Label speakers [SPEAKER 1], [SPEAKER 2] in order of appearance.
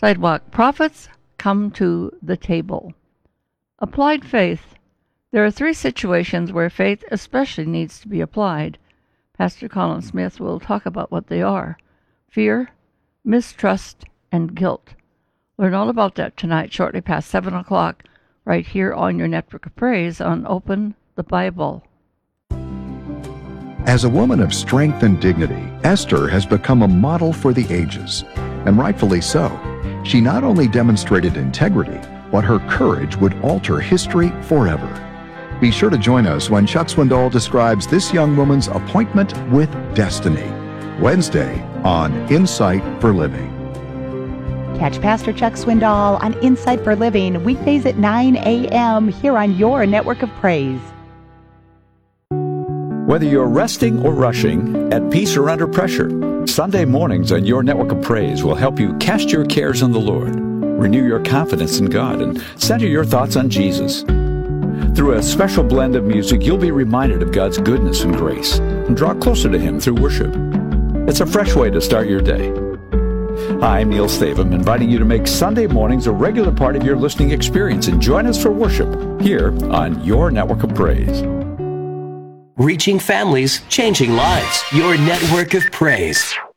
[SPEAKER 1] Sidewalk prophets come to the table. Applied faith. There are three situations where faith especially needs to be applied. Pastor Colin Smith will talk about what they are: fear, mistrust, and guilt. Learn all about that tonight, shortly past 7 o'clock, right here on your Network of Praise on Open the Bible.
[SPEAKER 2] As a woman of strength and dignity, Esther has become a model for the ages, and rightfully so. She not only demonstrated integrity, but her courage would alter history forever. Be sure to join us when Chuck Swindoll describes this young woman's appointment with destiny, Wednesday on Insight for Living.
[SPEAKER 3] Catch Pastor Chuck Swindoll on Insight for Living weekdays at 9 a.m. here on your Network of Praise.
[SPEAKER 4] Whether you're resting or rushing, at peace or under pressure, Sunday mornings on your Network of Praise will help you cast your cares on the Lord, renew your confidence in God, and center your thoughts on Jesus. Through a special blend of music, you'll be reminded of God's goodness and grace and draw closer to Him through worship. It's a fresh way to start your day. Hi, I'm Neil Stavum, inviting you to make Sunday mornings a regular part of your listening experience and join us for worship here on your Network of Praise.
[SPEAKER 5] Reaching families, changing lives. Your Network of Praise.